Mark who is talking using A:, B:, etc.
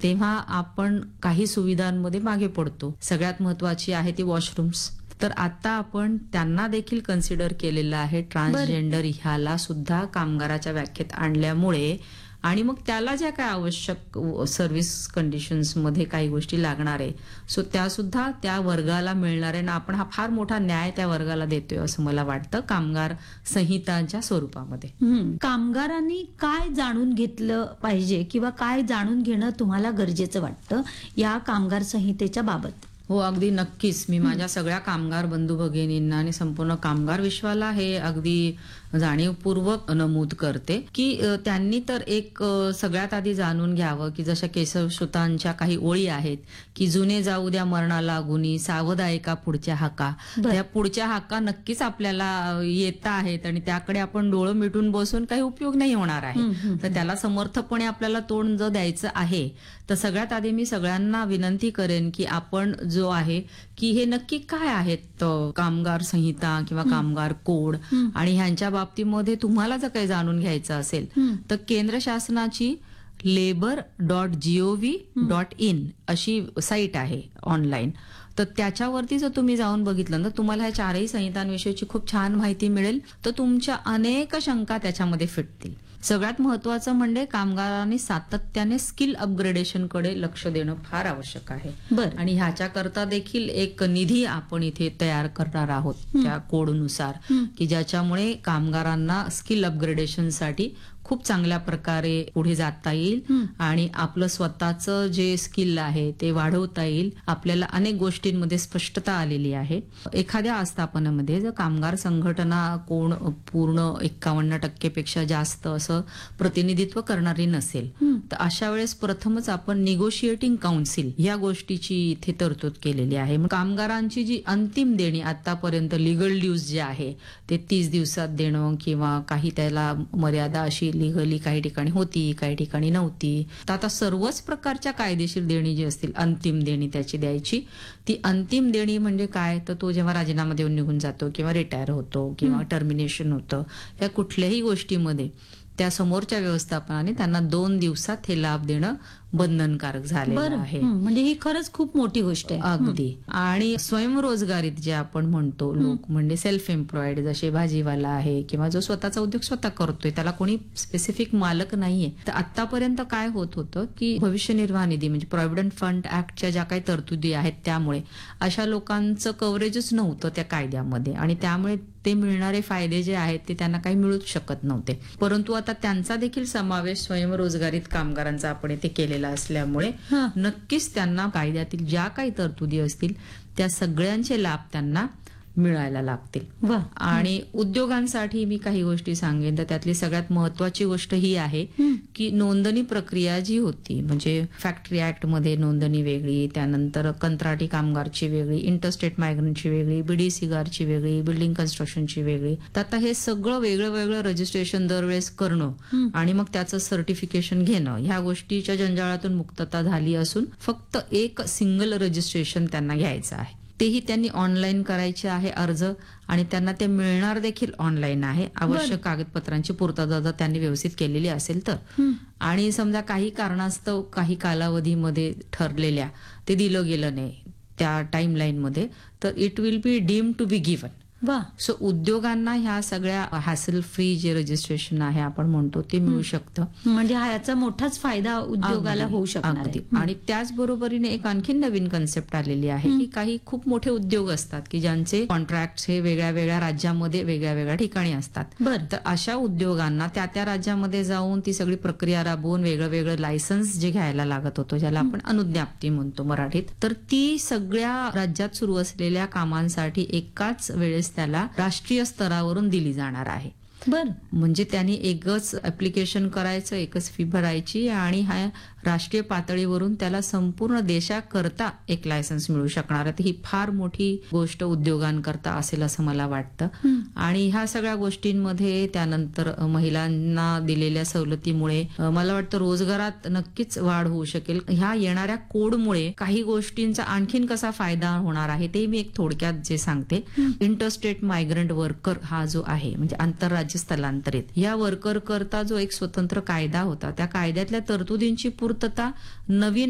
A: तेव्हा आपण काही सुविधांमध्ये मागे पडतो. सगळ्यात महत्वाची आहे ती वॉशरूम्स. तर आता आपण त्यांना देखील कन्सिडर केलेलं आहे. ट्रान्सजेंडर ह्याला सुद्धा कामगाराच्या व्याख्येत आणल्यामुळे आणि मग त्याला ज्या काय आवश्यक सर्व्हिस कंडिशन्स मध्ये काही गोष्टी लागणार आहे, सो त्या सुद्धा त्या वर्गाला मिळणार आहे. आणि आपण हा फार मोठा न्याय त्या वर्गाला देतोय असं मला वाटतं कामगार संहितांच्या स्वरूपामध्ये.
B: कामगारांनी काय जाणून घेतलं पाहिजे किंवा काय जाणून घेणं तुम्हाला गरजेचं वाटतं या कामगार संहितेच्या बाबत?
A: हो, अगदी नक्कीच. मी माझ्या सगळ्या कामगार बंधू भगिनींना आणि संपूर्ण कामगार विश्वाला हे अगदी जाणीवपूर्वक नमूद करते की त्यांनी तर एक सगळ्यात आधी जाणून घ्यावं की जशा केशवसुतांच्या काही ओळी आहेत की जुने जाऊ द्या मरणाला गुणी, सावध ऐका पुढच्या हाका. त्या पुढच्या हाका नक्कीच आपल्याला येत आहेत आणि त्याकडे आपण डोळं मिटून बसून काही उपयोग नाही होणार आहे. तर त्याला समर्थपणे आपल्याला तोंड जर द्यायचं आहे तर सगळ्यात आधी मी सगळ्यांना विनंती करेन की आपण जो आहे की हे नक्की काय आहेत कामगार संहिता किंवा कामगार कोड आणि ह्यांच्या बाबतीमध्ये तुम्हाला जर काही जाणून घ्यायचं असेल तर केंद्र शासनाची labor.gov.in अशी साईट आहे ऑनलाईन. तर त्याच्यावरती जर तुम्ही जाऊन बघितलं तर तुम्हाला ह्या चारही संहितांविषयीची खूप छान माहिती मिळेल. तर तुमच्या अनेक शंका त्याच्यामध्ये फिटतील. सगळ्यात महत्वाचं म्हणजे कामगारांनी सातत्याने स्किल अपग्रेडेशन कडे लक्ष देणं फार आवश्यक आहे. आणि ह्याच्याकरता देखील एक निधी आपण इथे तयार करणार आहोत त्या कोडनुसार की ज्याच्यामुळे कामगारांना स्किल अपग्रेडेशनसाठी खूप चांगल्या प्रकारे पुढे जाता येईल आणि आपलं स्वतःचं जे स्किल आहे ते वाढवता येईल. आपल्याला अनेक गोष्टींमध्ये स्पष्टता आलेली आहे. एखाद्या आस्थापनामध्ये जर कामगार संघटना कोण पूर्ण 51% पेक्षा जास्त असं प्रतिनिधित्व करणारी नसेल तर अशा वेळेस प्रथमच आपण निगोशिएटिंग काउन्सिल या गोष्टीची इथे तरतूद केलेली आहे. कामगारांची जी अंतिम देणी आतापर्यंत लिगल ड्यूज जे आहे ते 30 दिवसात देणं किंवा काही त्याला मर्यादा अशी लिगली काही ठिकाणी होती काही ठिकाणी नव्हती. तर आता सर्वच प्रकारच्या कायदेशीर देणी जी असतील अंतिम देणी त्याची द्यायची. ती अंतिम देणी म्हणजे काय तर तो जेव्हा राजीनामा देऊन निघून जातो किंवा रिटायर होतो किंवा टर्मिनेशन होतं या कुठल्याही गोष्टीमध्ये त्या समोरच्या व्यवस्थापनाने त्यांना 2 दिवसात हे लाभ देणं बंधनकारक झालेलं आहे.
B: म्हणजे ही खरंच खूप मोठी गोष्ट आहे.
A: अगदी. आणि स्वयंरोजगारीत जे आपण म्हणतो लोक म्हणजे सेल्फ एम्प्लॉईड जसे भाजीवाला आहे किंवा जो स्वतःचा उद्योग स्वतः करतोय त्याला कोणी स्पेसिफिक मालक नाहीये. तर आतापर्यंत काय होत होतं की भविष्य निर्वाह निधी म्हणजे प्रॉव्हिडंट फंड ऍक्टच्या ज्या काही तरतुदी आहेत त्यामुळे अशा लोकांचं कव्हरेजच नव्हतं त्या कायद्यामध्ये आणि त्यामुळे ते मिळणारे फायदे जे आहेत ते त्यांना काही मिळूच शकत नव्हते. परंतु आता त्यांचा देखील समावेश स्वयंरोजगारीत कामगारांचा आपण इथे केलेला असल्यामुळे नक्कीच त्यांना कायद्यातील ज्या काही तरतुदी असतील त्या सगळ्यांचे लाभ त्यांना मिळायला लागतील. आणि उद्योगांसाठी मी काही गोष्टी सांगेन तर त्यातली सगळ्यात महत्वाची गोष्ट ही आहे की नोंदणी प्रक्रिया जी होती म्हणजे फॅक्टरी ऍक्ट मध्ये नोंदणी वेगळी, त्यानंतर कंत्राटी कामगारची वेगळी, इंटरस्टेट मायग्रंटची वेगळी, बीडीसीगारची वेगळी, बिल्डिंग कन्स्ट्रक्शनची वेगळी. तर आता हे सगळं वेगळं वेगळं रजिस्ट्रेशन दरवेळेस करणं आणि मग त्याचं सर्टिफिकेशन घेणं ह्या गोष्टीच्या जंजाळातून मुक्तता झाली असून फक्त एक सिंगल रजिस्ट्रेशन त्यांना घ्यायचं आहे. तेही त्यांनी ऑनलाईन करायचे आहे अर्ज आणि त्यांना ते मिळणार देखील ऑनलाईन आहे. आवश्यक कागदपत्रांची पूर्तता जर त्यांनी व्यवस्थित केलेली असेल तर. आणि समजा काही कारणास्तव काही कालावधीमध्ये ठरलेल्या ते दिलं गेलं नाही त्या टाइमलाईन मध्ये तर it will be dim to be given. So उद्योगांना ह्या सगळ्या हॅसल फ्री जे रजिस्ट्रेशन आहे आपण म्हणतो ते मिळू शकतं.
B: म्हणजे ह्याचा मोठाच फायदा उद्योगाला होऊ शकणार आहे.
A: आणि त्याचबरोबरीने एक आणखी नवीन कन्सेप्ट आलेली आहे की काही खूप मोठे उद्योग असतात की ज्यांचे कॉन्ट्रॅक्ट हे वेगळ्या वेगळ्या राज्यामध्ये वेगळ्या वेगळ्या ठिकाणी असतात. तर अशा उद्योगांना त्या त्या राज्यामध्ये जाऊन ती सगळी प्रक्रिया राबवून वेगळं वेगळं लायसन्स जे घ्यायला लागत होतं ज्याला आपण अनुज्ञप्ती म्हणतो मराठीत, तर ती सगळ्या राज्यात सुरू असलेल्या कामांसाठी एकाच वेळेस त्याला राष्ट्रीय स्तरावरून दिली जाणार आहे. म्हणजे त्यांनी एकच ऍप्लिकेशन करायचं, एकच फी भरायची आणि हा राष्ट्रीय पातळीवरून त्याला संपूर्ण देशाकरता एक लायसन्स मिळू शकणार आहे. ही फार मोठी गोष्ट उद्योगांकरता असेल असं मला वाटतं. आणि ह्या सगळ्या गोष्टींमध्ये त्यानंतर महिलांना दिलेल्या सवलतीमुळे मला वाटतं रोजगारात नक्कीच वाढ होऊ शकेल. ह्या येणाऱ्या कोडमुळे काही गोष्टींचा आणखीन कसा फायदा होणार आहे ते मी एक थोडक्यात जे सांगते. इंटरस्टेट मायग्रंट वर्कर हा जो आहे म्हणजे आंतरराज्य स्थलांतरित या वर्कर करता जो एक स्वतंत्र कायदा होता त्या कायद्यातल्या तरतुदींची पूर्तता नवीन